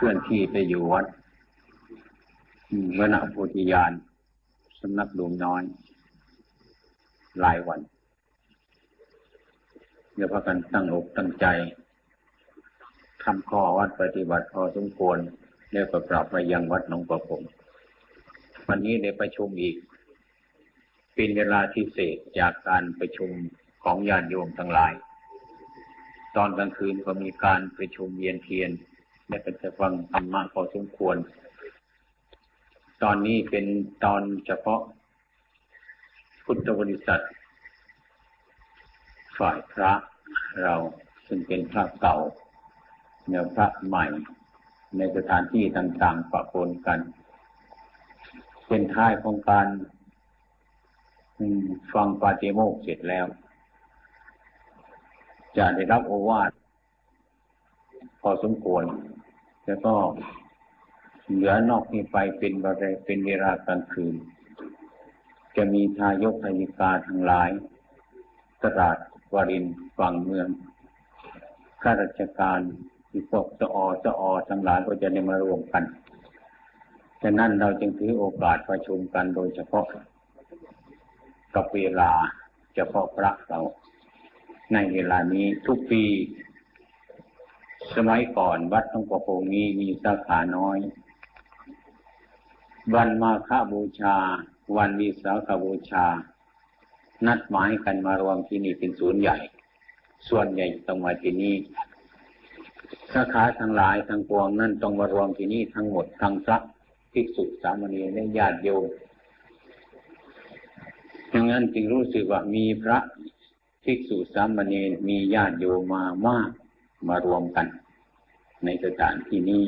ลื่อนที่ไปอยู่วัดวณโพธิญาณสำนักดุมน้อยหลายวันเดี๋ยวพากันตั้งอกตั้งใจทำข้อวัดปฏิบัติพอสมควรแล้วก็กลับมายังวัดหนองประพงวันนี้ได้ประชุมอีกเป็นเวลาพิเศษจากการประชุมของญาติโยมทั้งหลายตอนกลางคืนก็มีการประชุมเวียนเทียนและก็จะฟังธรรมะพอสมควรตอนนี้เป็นตอนเฉพาะพุทธบริษัทฝ่ายพระเราซึ่งเป็นพระเก่าแนวพระใหม่ในสถานที่ต่างๆปะปนกันเป็นท้ายของการฟังปาฏิโมกข์เสร็จแล้วจะได้รับโอวาทพอสมควรแล้วก็เหลือนอกนี้ไปเป็นเวลากลางคืนจะมีทายกทายิกาทั้งหลายตราดวรินทร์ฝั่งเมืองข้าราชการที่พวกสอทั้งหลายก็จะได้มารวมกันฉะนั้นเราจึงถือโอกาสประชุมกันโดยเฉพาะกับเวลาเฉพาะพระเราในเวลานี้ทุกปีสมัยก่อนวัดหลวงประพงนี้มีสาขาน้อยวันมาฆบูชาวันวิสาขบูชานัดหมายกันมารวมที่นี่เป็นศูนย์ใหญ่ส่วนใหญ่ต้องมาที่นี่สาขาทั้งหลายทั้งปวงนั่นต้องมารวมที่นี่ทั้งหมดทั้งพระภิกษุสามเณรและญาติโยมดังนั้นจึงรู้สึกว่ามีพระภิกษุสามเณรมีญาติโยมมามากมารวมกันในสถานที่นี้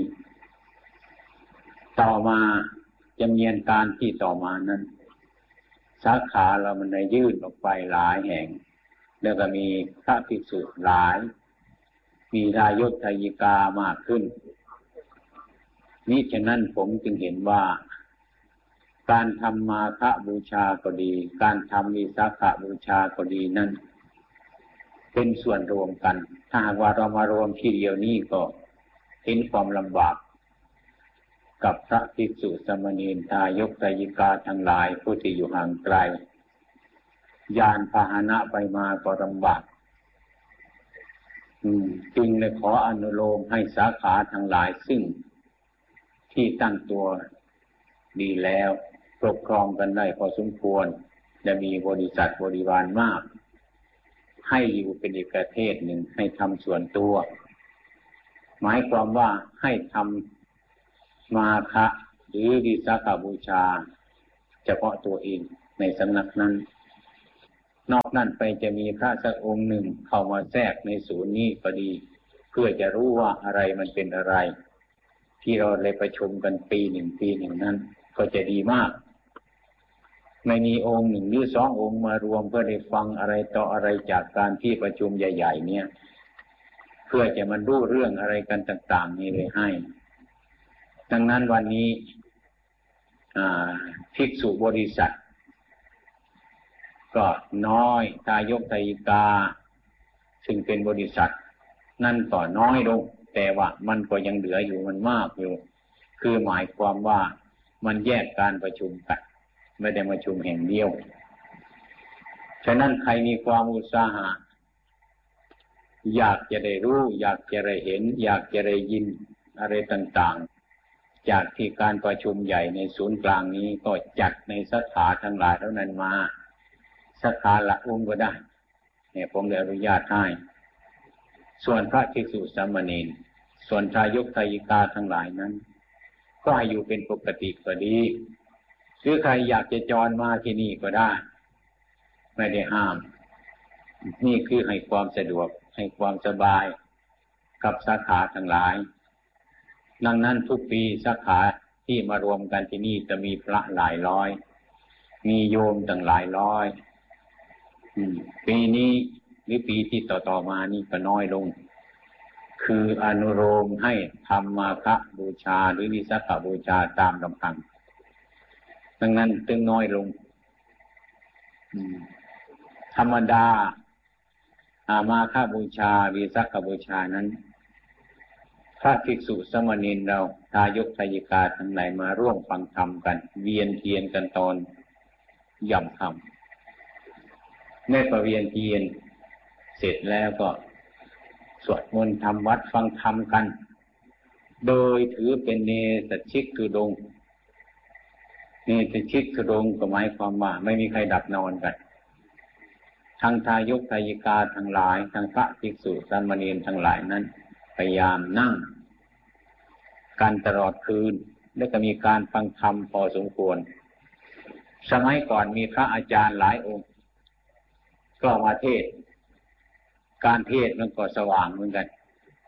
ต่อมาจำเนียนการที่ต่อมานั้นสาขาเรามันได้ยื่นออกไปหลายแห่งแล้วก็มีพระภิกษุหลายมีทายกทายิกามากขึ้นนี้ฉะนั้นผมจึงเห็นว่าการทำมาฆบูชาก็ดีการทำวิสาขบูชาก็ดีนั้นเป็นส่วนรวมกันถ้าหากว่าเรามารวมที่เดียวนี้ก็เห็นความลำบากกับพระภิกษุสามเณรทายกทายิกาทั้งหลายผู้ที่อยู่ห่างไกลยานพาหนะไปมาก็ลำบากจึงเลยขออนุโลมให้สาขาทั้งหลายซึ่งที่ตั้งตัวดีแล้วปกครองกันได้พอสมควรและมีบริษัทบริวารมากให้อยู่เป็นอีกประเทศหนึ่งให้ทำส่วนตัวหมายความว่าให้ทำมาฆะหรือวิสาขบูชาเฉพาะตัวเองในสำนักนั้นนอกนั้นไปจะมีพระสักองค์หนึ่งเข้ามาแทรกในศูนย์นี้ก็ดีเพื่อจะรู้ว่าอะไรมันเป็นอะไรที่เราเลยประชุมกันปีหนึ่งนั้นก็จะดีมากไม่มีองค์หนึ่งหรือสององค์มารวมเพื่อได้ฟังอะไรต่ออะไรจากการที่ประชุมใหญ่ๆเนี่ยเพื่อจะมันรู้เรื่องอะไรกันต่างๆนี่เลยให้ดังนั้นวันนี้ภิกษุบริษัทก็น้อยทายกทายิกาซึ่งเป็นบริษัทนั่นก็น้อยลงแต่ว่ามันก็ยังเหลืออยู่มันมากอยู่คือหมายความว่ามันแยกการประชุมกันไม่ได้ประชุมแห่งเดียวฉะนั้นใครมีความอุตสาหะอยากจะได้รู้อยากจะได้เห็นอยากจะได้ยินอะไรต่างๆจากที่การประชุมใหญ่ในศูนย์กลางนี้ก็จัดในสาขาทั้งหลายเท่านั้นมาสาขาละองค์ก็ได้เนี่ยผมได้อนุญาตให้ส่วนพระภิกษุสามเณรส่วนทายกทายิกาทั้งหลายนั้นก็ให้อยู่เป็นปกติก็ดีหรือใครอยากจะจรมาที่นี่ก็ได้ไม่ได้ห้ามนี่คือให้ความสะดวกให้ความสบายกับสาขาทั้งหลายดังนั้นทุกปีสาขาที่มารวมกันที่นี่จะมีพระหลายร้อยมีโยมตั้งหลายร้อยปีนี้หรือปีที่ต่อๆมานี่ก็น้อยลงคืออนุโลมให้ทำมาฆบูชาหรือวิสาขบูชาตามลำพังดังนั้นจึงน้อยลงธรรมดามาฆบูชาวิสาขบูชานั้นพระภิกษุสามเณรเราทายกทายิกาทั้งหลายมาร่วมฟังธรรมกันเวียนเทียนกันตอนย่ำค่ำเมื่อประเวียนเทียนเสร็จแล้วก็สวดมนต์ทำวัดฟังธรรมกันโดยถือเป็นเนสชิกทุดงค์เนสชิกทุดงค์ก็หมายความว่าไม่มีใครดับนอนกันทั้งทายกทายิกาทั้งหลายทั้งพระภิกษุสามเณรทั้งหลายนั้นพยายามนั่งกันตลอดคืนและก็มีการฟังธรรมพอสมควรสมัยก่อนมีพระอาจารย์หลายองค์ก็มาเทศการเทศมันก็สว่างเหมือนกัน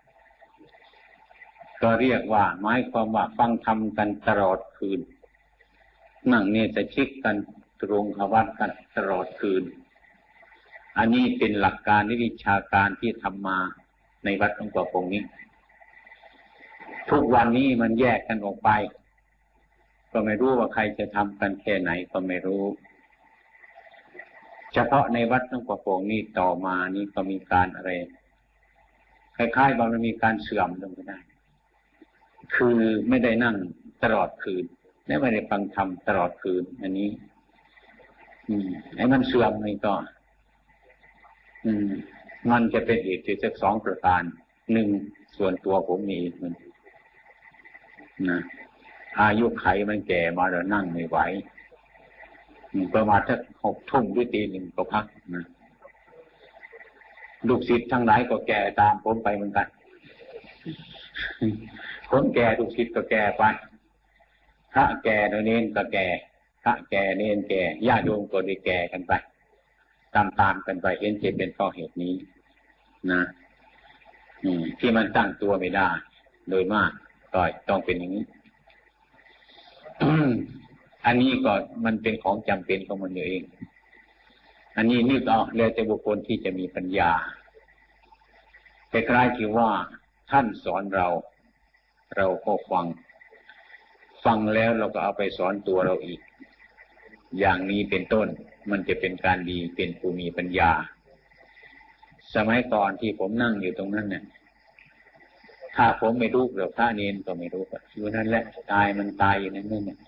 ก็เรียกว่าหมายความว่าฟังธรรมกันตลอดคืนนั่งเนสชิกกันตรงขวัตกันตลอดคืนอันนี้เป็นหลักการวิชาการที่ทำมาในวัดหลวงปู่คงนี้ทุกวันนี้มันแยกกันออกไปก็ไม่รู้ว่าใครจะทำกันแค่ไหนก็ไม่รู้เฉพาะในวัดหลวงปู่คงนี้ต่อมานี่ก็มีการอะไรคล้ายๆว่ามันมีการเสื่อมลงไปได้คือไม่ได้นั่งตลอดคืนและไม่ได้ฟังธรรมตลอดคืนอันนี้ไอ้มันเสื่อมนี่ก็มันจะเป็นเหตุที่สัก2ประการ1ส่วนตัวผมมีมันนะอายุไขมันแก่มาแล้วนั่งไม่ไหวประมาณสัก6 ทุ่มหรือตี 1ก็พักนะลูกศิษย์ทั้งหลายก็แก่ตามผมไปเหมือนกันคนแก่ลูกศิษย์ก็แก่ไปพระแก่เนรก็แก่พระแก่เนรแก่ญาติโยมก็ได้แก่กันไปตามกันไปเห็นจะเป็นเพราะเหตุนี้นะที่มันตั้งตัวไม่ได้โดยมากก็ต้องเป็นอย่างนี้ อันนี้ก็มันเป็นของจำเป็นของมันเองอันนี้นึกเอาแล้วแต่บุคคลที่จะมีปัญญาแต่คล้ายที่ว่าท่านสอนเราก็ฟังแล้วเราก็เอาไปสอนตัวเราอีกอย่างนี้เป็นต้นมันจะเป็นการดีเป็นผู้มีปัญญาสมัยก่อนที่ผมนั่งอยู่ตรงนั้นเนี่ยถ้าผมไม่รู้หรือพระเนรก็ไม่รู้อยู่นั่นแหละตายมันตายอยู่นั่นเนี่ย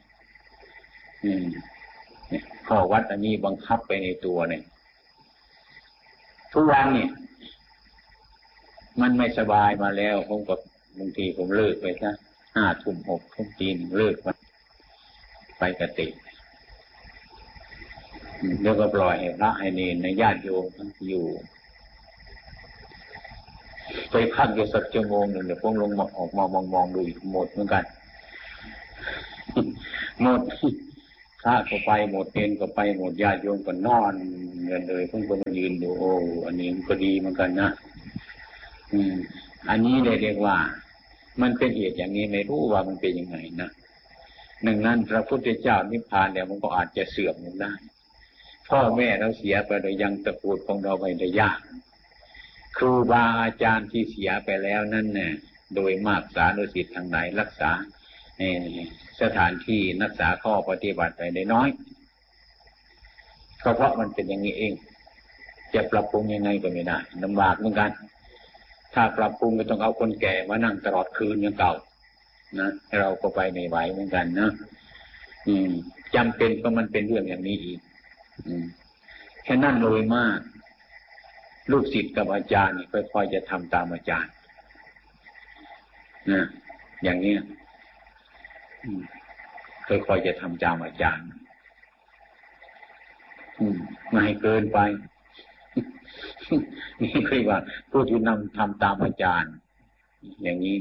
ข้อวัดอันนี้บังคับไปในตัวเนี่ยทุกวันเนี่ยมันไม่สบายมาแล้วผมก็บางทีผมเลิกไปซะ5 ทุ่ม 6 ทุ่มตี 1เลิกไปกติแล้วก็ปล่อยให้พระให้เนรในญาติโยมอยู่ไปพักอยู่สักชั่วโมงหนึ่งเดี๋ยวพวกลงออกมามองดูอีกหมดเหมือนกันหมดพระก็ไปหมดเนรก็ไปหมดญาติโยมก็นอนกันเลยพวกก็มายืนดูโอ้อันนี้มันก็ดีเหมือนกันนะอันนี้เรียกว่ามันเป็นเหตุอย่างนี้ไม่รู้ว่ามันเป็นยังไงนะหนึ่งนั้นพระพุทธเจ้านิพพานเนี่ยมันก็อาจจะเสื่อมลงได้พ่อแม่เราเสียไปโดยยังตระกูลของเราไปได้ยากครูบาอาจารย์ที่เสียไปแล้วนั่นเนี่ยโดยมากสานุศิษย์ทางไหนรักษาสถานที่รักษาข้อปฏิบัติไปได้น้อยก็เพราะมันเป็นอย่างนี้เองจะปรับปรุงยังไงก็ไม่ได้ลำบากเหมือนกันถ้าปรับปรุงก็ต้องเอาคนแก่มานั่งตลอดคืนอย่างเก่านะเราก็ไปไม่ไหวเหมือนกันนะจำเป็นเพราะมันเป็นเรื่องอย่างนี้อีกแค่นั้นเลยมากลูกศิษย์กับอาจารย์นี่ค่อยๆจะทำตามอาจารย์นะอย่างนี้ค่อยๆจะทำตามอาจารย์ไม่ให้เกินไปนี่คือว่าผู้ที่นำทำตามอาจารย์อย่างนี้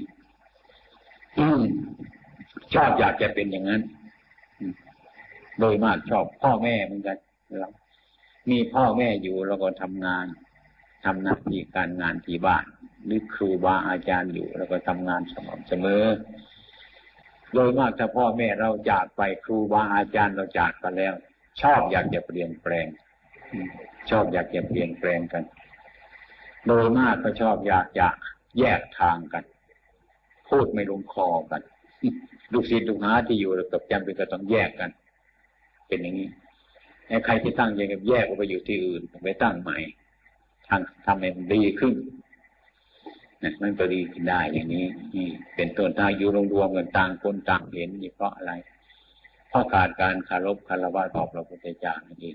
ชอบอยากจะเป็นอย่างนั้นโดยมากชอบพ่อแม่เหมือนกันเรามีพ่อแม่อยู่แล้วก็ทำงานทำหน้าที่การงานที่บ้านหรือครูบาอาจารย์อยู่แล้วก็ทำงานสม่ำเสมอโดยมากถ้าพ่อแม่เราจากไปครูบาอาจารย์เราจากไปแล้วชอบอยากจะเปลี่ยนแปลงชอบอยากจะเปลี่ยนแปลงกันโดยมากก็ชอบอยากจะแยกทางกันพูดไม่ลงคอกันลูกศิษย์ลูกหาที่อยู่กับจำเป็นก็ต้องแยกกันเป็นอย่างนี้ใครที่ตั้งใจกับแยกออกไปอยู่ที่อื่นไปตั้งใหม่ทำให้มันดีขึ้นนะมันก็ดีขึ้นได้อย่างนี้นี่เป็นต้นถ้าอยู่รวมๆกันต่างคนต่างเห็นนี่เพราะอะไรเพราะขาดการคารพคารวะต่อพระพุทธเจ้านั่นเอง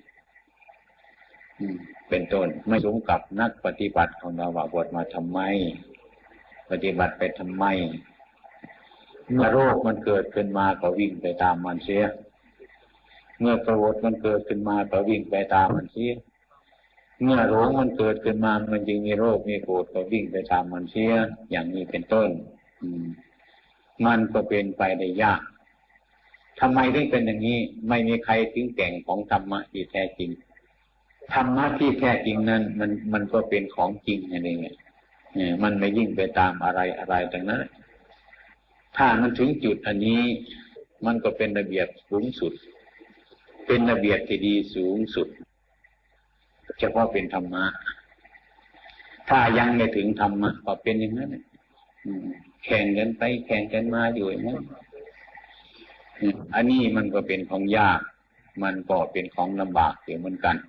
เป็นต้นไม่สมกับนักปฏิบัติของเราว่าบวชมาทำไมปฏิบัติไปทำไมเมื่อโรคมันเกิดขึ้นมาก็วิ่งไปตามมันเสียเมื่อโกรธมันเกิดขึ้นมาก็วิ่งไปตามมันเสียเมื่อหลงมันเกิดขึ้นมามันจึงมีโรคมีโกรธก็วิ่งไปตามมันเสียอย่างนี้เป็นต้นมันก็เป็นไปได้ยากทำไมถึงเป็นอย่างนี้ไม่มีใครถึงแก่งของธรรมะที่แท้จริงธรรมะที่แท้จริงนั้นมันก็เป็นของจริงอะไรเงี้ยมันไม่ยิ่งไปตามอะไรดังนั้นถ้ามันถึงจุดอันนี้มันก็เป็นระเบียบสูงสุดเป็นระเบียบที่ดีสูงสุดเฉพาะเป็นธรรมะถ้ายังไม่ถึงธรรมะก็เป็นอย่างนั้นแข่งกันไปแข่งกันมาอยู่อย่างนั้นอันนี้มันก็เป็นของยากมันก็เป็นของลำบากเหมือนกัน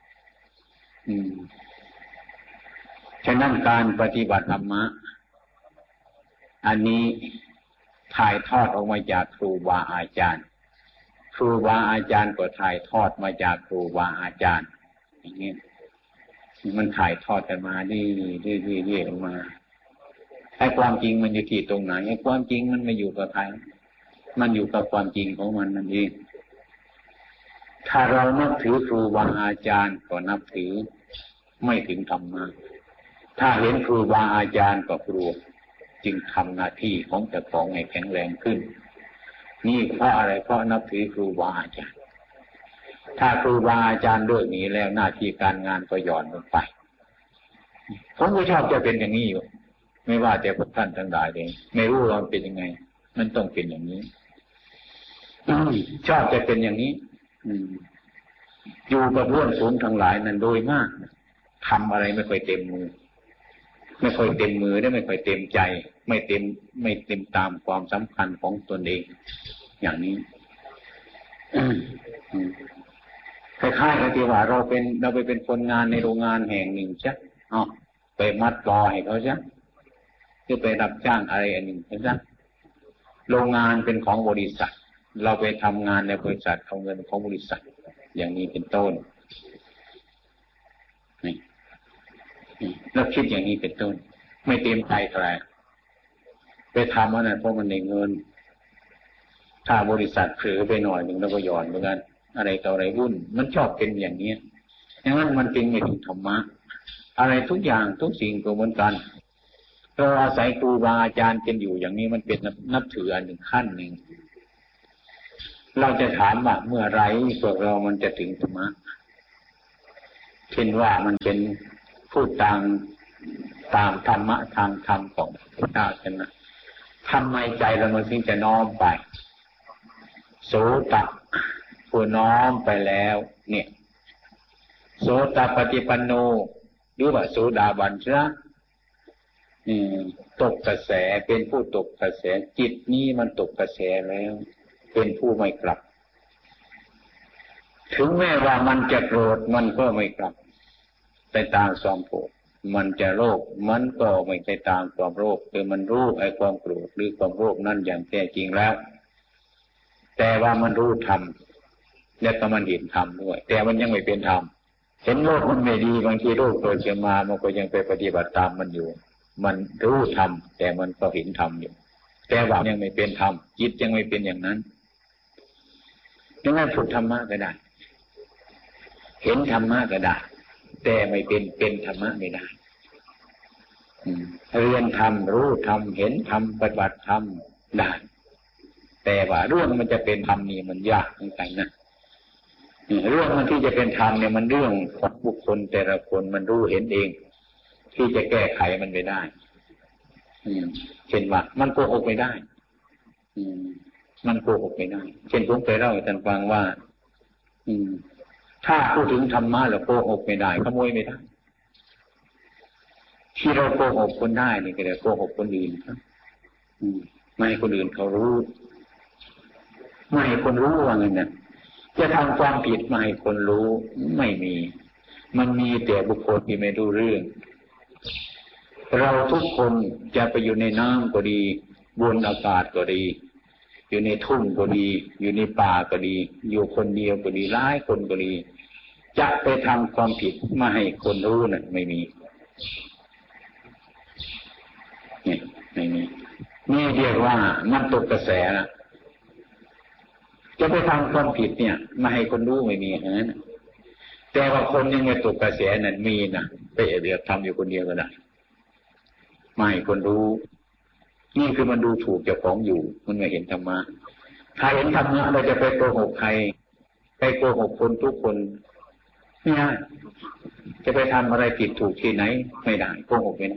ฉะนั้นการปฏิบัติธรรมะอันนี้ถ่ายทอดออกมาจากครูบาอาจารย์ครูบาอาจารย์ก็ถ่ายทอดมาจากครูบาอาจารย์อย่างนี้มันถ่ายทอดกันมาเรื่อยๆออกมาไอ้ความจริงมันอยู่ที่ตรงไหนไอ้ความจริงมันไม่อยู่กับใครมันอยู่กับความจริงของมันนั่นเองถ้าเรานับถือครูบาอาจารย์ก็นับถือไม่ถึงธรรมะถ้าเห็นครูบาอาจารย์ก็กลัวจึงทำหน้าที่ของเจ้าของให้แข็งแรงขึ้นนี่เพราะอะไรเพราะนับถือครูบาอาจารย์ถ้าครูบาอาจารย์เลิกหนีแล้วหน้าที่การงานก็หย่อนลงไปผมก็ชอบจะเป็นอย่างนี้อยู่ไม่ว่าแต่พวกท่านทั้งหลายเองไม่รู้ว่าเป็นยังไงมันต้องเป็นอย่างนี้ชอบจะเป็นอย่างนี้อยู่กับเพื่อนฝูงทั้งหลายนั้นโดยมากทำอะไรไม่ค่อยเต็มมือไม่ค่อยเต็มมือได้ไม่ค่อยเต็มใจไม่เต็มตามความสำคัญของตนเองอย่างนี้คล้ายๆกับที่ว่าเราไปเป็นคนงานในโรงงานแห่งหนึ่งใช่ไปมัดรอให้เขาใช่คือไปรับจ้างอะไรอันหนึ่งใช่ไหมโรงงานเป็นของบริษัทเราไปทำงานในบริษัทเอาเงินของบริษัทอย่างนี้เป็นต้นนี่แล้วคิดอย่างนี้เป็นต้นไม่เต็มใจใครไปทำอะไรเพราะมันในเงินถ้าบริษัทเผลอไปหน่อยหนึ่งแล้วก็หย่อนเหมือนกันอะไรต่ออะไรวุ่นมันชอบเป็นอย่างนี้อย่างนั้นมันเป็นไม่ถึงธรรมะอะไรทุกอย่างทุกสิ่งก็เหมือนกันเราอาศัยครูบาอาจารย์เป็นอยู่อย่างนี้มันเป็นนับถืออันหนึ่งขั้นหนึ่งเราจะถามว่าเมื่อไรพวกเรามันจะถึงธรรมะเช่นว่ามันเป็นพูดตามธรรมะทางธรรมของพระเจ้าใช่ไหมทำไมใจเรามันถึงจะน้อมไปโสตผู้น้อมไปแล้วเนี่ยโสตปฏิปันโนหรือว่าโสดาบันใช่ไหมตกกระแสเป็นผู้ตกกระแสจิตนี้มันตกกระแสแล้วเป็นผู้ไม่กลับถึงแม้ว่ามันจะโกรธมันก็ไม่กลับไปตามความโกรธมันจะโลภมันก็ไม่ไปตามความโลภคือมันรู้ไอ้ความโกรธหรือความโลภนั่นอย่างแท้จริงแล้วแต่ว่ามันรู้ธรรมและก็มันเห็นธรรมด้วยแต่มันยังไม่เป็นธรรมเห็นโลกมันไม่ดีบางทีโลกเกิดขึ้นมามันก็ยังไปปฏิบัติตามมันอยู่มันรู้ธรรมแต่มันก็เห็นธรรมอยู่แต่ว่ายังไม่เป็นธรรมจิตยังไม่เป็นอย่างนั้นดังนั้นฝึกธรรมะก็ได้เห็นธรรมะก็ได้แต่ไม่เป็นธรรมะไม่ได้เรียนธรรมรู้ธรรมเห็นธรรมปฏิบัติธรรมได้แต่ว่าเรื่องมันจะเป็นธรรมนี่มันยากเหมือนกันนะเรื่องมันที่จะเป็นธรรมเนี่ยมันเรื่องของบุคคลแต่ละคนมันรู้เห็นเองที่จะแก้ไขมันไม่ได้เช่นว่ามันโกหกไม่ได้มันโกหกไม่ได้เช่นผมเคยเล่าให้ท่านฟังว่าถ้าพูดถึงธรรมะแล้วโกหกไม่ได้ขโมยไม่ได้ที่เราโกหกคนได้นี่ก็เลยโกหกคนอื่นครับไม่ให้คนอื่นเขารู้ไม่ให้คนรู้ว่าไงเนี่ยจะทำความผิดไม่ให้คนรู้ไม่มีมันมีแต่บุคคลที่ไม่รู้เรื่องไปเราทุกคนจะไปอยู่ในน้ำก็ดีบนอากาศก็ดีอยู่ในทุ่งก็ดีอยู่ในป่าก็ดีอยู่คนเดียวก็ดีหลายคนก็ดีจะไปทำความผิดมาให้คนรู้น่ะไม่มีนี่ไม่มีนี่เรียกว่ามันตกกระแสนะจะไปทำความผิดเนี่ยมาให้คนรู้ไม่มีอย่างนั้นแต่ว่าคนยังไม่ตกกระแสนั้นมีนะไปเรียกทำอยู่คนเดียวก็ได้ไม่ให้คนรู้นี่คือมันดูถูกเจ้าของอยู่มันไม่เห็นธรรมะถ้าเห็นธรรมะเราจะไปโกหกใครไปโกหกคนทุกคนเนี่ยจะไปทำอะไรผิดถูกที่ไหนไม่ได้โกหกไม่ได้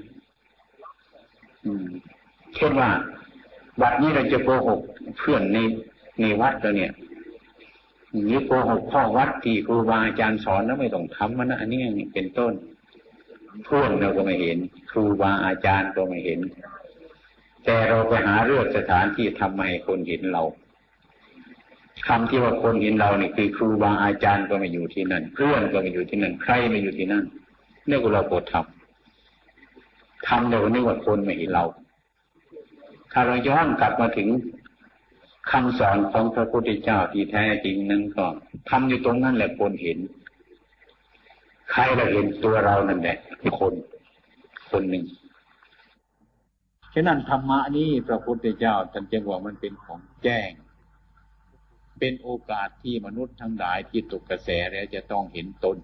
เช่นว่าบัดนี้เราจะโกหกเพื่อนในวัดเราเนี่ยนี่โกหกพ่อวัดที่ครูบาอาจารย์สอนแล้วไม่ต้องทำมันนะอันนี้เป็นต้นเพื่อนเราก็ไม่เห็นครูบาอาจารย์ก็ไม่เห็นแต่เราไปหาเรื่องสถานที่ทำให้คนเห็นเราคำที่ว่าคนเห็นเรานี่คือครูบาอาจารย์ก็ไม่อยู่ที่นั่นเพื่อนก็ไม่อยู่ที่นั่นใครไม่อยู่ที่นั่นนี่ก็เราโกรธทำเราก็นึกว่าคนไม่เห็นเราถ้าเราย้อนกลับมาถึงคำสอนของพระพุทธเจ้าที่แท้จริงนั้นก็ทำอยู่ตรงนั้นแหละคนเห็นใครเราเห็นตัวเรานั่นแหละคนหนึ่งฉะนั้นธรรมะนี้พระพุทธเจ้าท่านจึงว่ามันเป็นของแจ้งเป็นโอกาสที่มนุษย์ทั้งหลายที่ตกกระแสแล้วจะต้องเห็นตน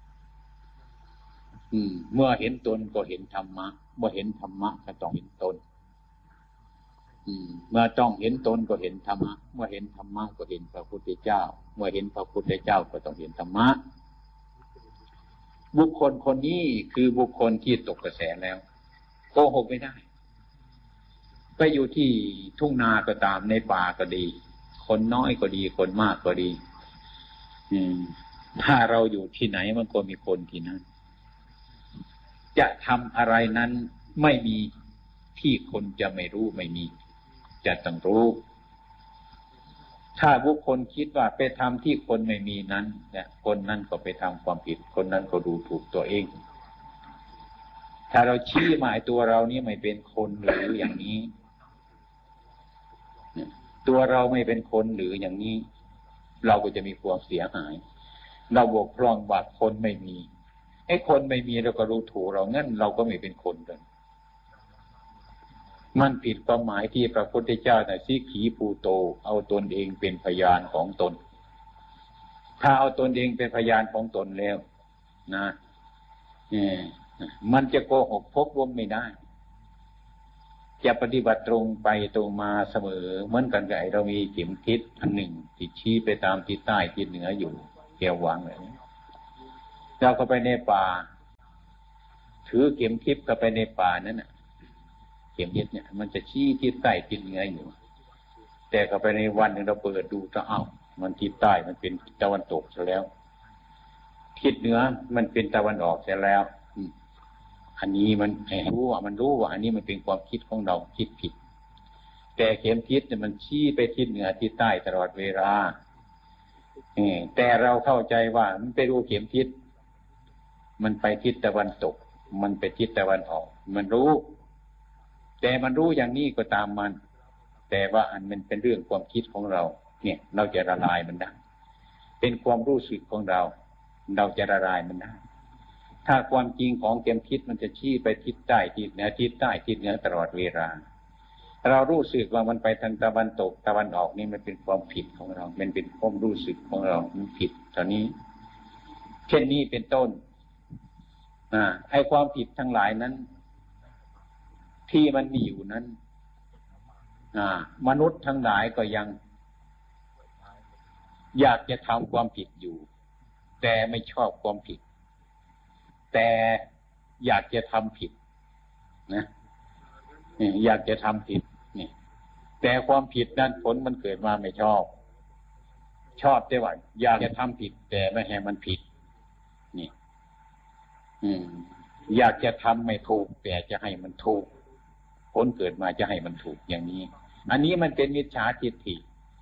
เมื่อเห็นตนก็เห็นธรรมะเมื่อเห็นธรรมะก็ต้องเห็นตนเมื่อต้องเห็นตนก็เห็นธรรมะเมื่อเห็นธรรมะก็เห็นพระพุทธเจ้าเมื่อเห็นพระพุทธเจ้าก็ต้องเห็นธรรมะบุคคลคนนี้คือบุคคลที่ตกกระแสแล้วโกหกไม่ได้ไปอยู่ที่ทุ่งนาก็ตามในป่าก็ดีคนน้อยก็ดีคนมากก็ดีถ้าเราอยู่ที่ไหนมันก็มีคนที่นั้นจะทำอะไรนั้นไม่มีที่คนจะไม่รู้ไม่มีจะต้องรู้ถ้าบุคคลคิดว่าไปทำที่คนไม่มีนั้นเนี่ยคนนั้นก็ไปทำความผิดคนนั้นก็ดูถูกตัวเองถ้าเราชี้หมายตัวเรานี่ไม่เป็นคนหรืออย่างนี้ตัวเราไม่เป็นคนหรืออย่างนี้เราก็จะมีความเสียหายเราบกพร่องว่าคนไม่มีไอ้คนไม่มีเราก็รู้ถูกเรางั้นเราก็ไม่เป็นคนกันมันผิดความหมายที่พระพุทธเจ้าน่ะสิขีภูโตเอาตนเองเป็นพยานของตนถ้าเอาตนเองเป็นพยานของตนแล้วนะมันจะโกหกพกลมไม่ได้จะปฏิบัติตรงไปตรงมาเสมอเหมือนกันกับเรามีเข็มทิศอันหนึ่งที่ชี้ไปตามทิศใต้ทิศเหนืออยู่แก้ววางแบบนี้เราก็ไปในป่าถือเข็มทิศเข้าไปในป่านั้นน่ะเข็มทิศเนี่ยมันจะชี้ทิศใต้ทิศเหนืออยู่แต่เข้าไปในวันหนึ่งเราเปิดดูจะมันทิศใต้มันเป็นตะวันตกซะแล้วทิศเหนือมันเป็นตะวันออกซะแล้วอันนี้มันรู้ว่าอันนี้มันเป็นความคิดของเราคิดผิดแต่เข็มทิศเนี่ยมันชี้ไปทิศเหนือทิศใต้ตลอดเวลาแต่เราเข้าใจว่ามันไปดูเข็มทิศมันไปทิศตะวันตกมันไปทิศตะวันออกมันรู้แต่มันรู้อย่างนี้ก็ตามมันแต่ว่าอันมันเป็นเรื่องความคิดของเราเนี่ยเราจะละลายมันได้เป็นความรู้สึกของเราจะละลายมันได้ถ้าความจริงของเข็มทิศมันจะชี้ไปทิศใต้ทิศเหนือทิศใต้ทิศเหนือตลอดเวลาเรารู้สึกว่ามันไปทางตะวันตกตะวันออกนี่มันเป็นความผิดของเรามันเป็นความรู้สึกของเรามันผิดตอนนี้เช่นนี้เป็นต้นไอ้ความผิดทั้งหลายนั้นที่มันมีอยู่นั้นมนุษย์ทั้งหลายก็ยังอยากจะทำความผิดอยู่แต่ไม่ชอบความผิดแต่อยากจะทำผิดนะอยากจะทำผิดนี่แต่ความผิดนั้นผลมันเกิดมาไม่ชอบแต่ว่าอยากจะทำผิดแต่ไม่ให้มันผิดนี่อยากจะทำไม่ถูกแต่จะให้มันถูกผลเกิดมาจะให้มันถูกอย่างนี้อันนี้มันเป็นมิจฉาทิฏฐิ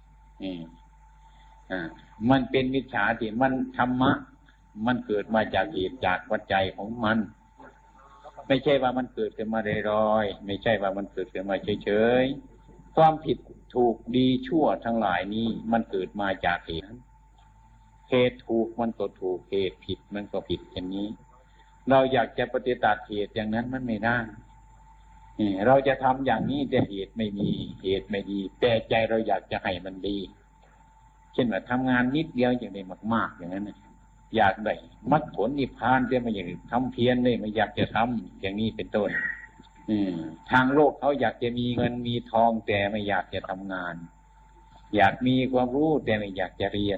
มันเป็นมิจฉาทิฏฐิมันธรรมะมันเกิดมาจากเหตุจากปัจจัยของมันไม่ใช่ว่ามันเกิดขึ้นมาลอยๆไม่ใช่ว่ามันเกิดขึ้นมาเฉยๆความผิดถูกดีชั่วทั้งหลายนี้มันเกิดมาจากเหตุเหตุถูกมันก็ถูกเหตุผิดมันก็ผิดอย่างนี้เราอยากจะปฏิบัติเหตุอย่างนั้นมันไม่ได้เราจะทำอย่างนี้แต่เหตุไม่มีเหตุไม่ดีแต่ใจเราอยากจะให้มันดีเช่นว่าทำงานนิดเดียวอย่างนี้มากๆอย่างนั้นอยากได้มรรคผลนิพพานแต่ไม่อยากทำเพียรเลยไม่อยากจะทำอย่างนี้เป็นต้นทางโลกเขาอยากจะมีเงินมีทองแต่ไม่อยากจะทำงานอยากมีความรู้แต่ไม่อยากจะเรียน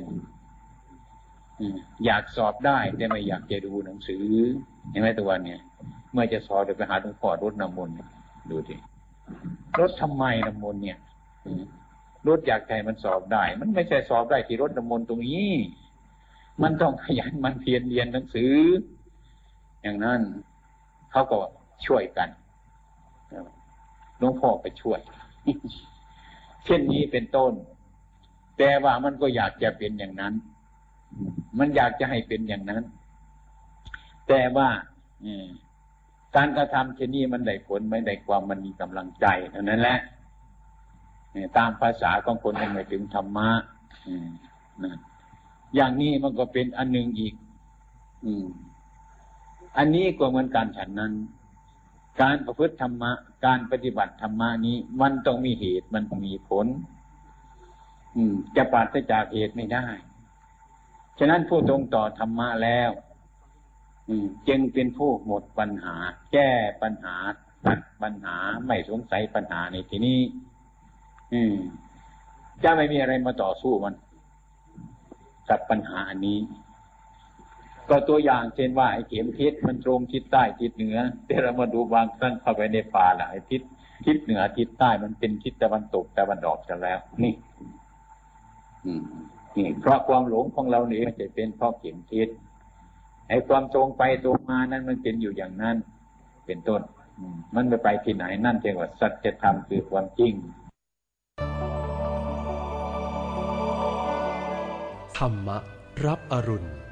อยากสอบได้แต่ไม่อยากจะดูหนังสือเห็นไหมตัววันเนี่ยเมื่อจะสอบเดี๋ยวไปหาหลวงพ่อรดน้ำมนต์ดูดิรดทำไมน้ำมนต์เนี่ยรดอยากให้มันสอบได้มันไม่ใช่สอบได้ที่รดน้ำมนต์ตรงนี้มันต้องขยันมันเพียรเรียนหนังสืออย่างนั้นเขาก็ช่วยกันหลวงพ่อไปช่วยเช่นนี้เป็นต้นแต่ว่ามันก็อยากจะเป็นอย่างนั้นมันอยากจะให้เป็นอย่างนั้นแต่ว่าการกระทำเช่นนี้มันได้ผลไม่ได้ความมันมีกำลังใจเท่านั้นแหละตามภาษาของคนยังไม่ถึงธรรมะอย่างนี้มันก็เป็นอันหนึ่งอีกอันนี้ก็เหมือนการฉันนั้นการประพฤติธรรมะการปฏิบัติธรรมะนี้มันต้องมีเหตุมันต้องมีผลจะปราศจากเหตุไม่ได้ฉะนั้นผู้ตรงต่อธรรมะแล้วจึงเป็นผู้หมดปัญหาแก้ปัญหาตัดปัญหาไม่สงสัยปัญหาในที่นี้จะไม่มีอะไรมาต่อสู้มันกับปัญหาอันนี้ก็ตัวอย่างเช่นว่าไอ้เข็มทิศมันตรงทิศใต้ทิศเหนือแต่เรามาดูบางครั้งเข้าไปในป่าหลายทิศเหนือทิศใต้มันเป็นทิศตะวันตกตะวันออกกันแล้วนี่เพราะความหลงของเราเนี่ยจะเป็นเพราะเข็มทิศไอ้ความตรงไปตรงมานั้นมันเป็นอยู่อย่างนั้นเป็นต้นมันไปที่ไหนนั่นเรียกว่าสัจธรรมคือความจริงธรรมะรับอรุณ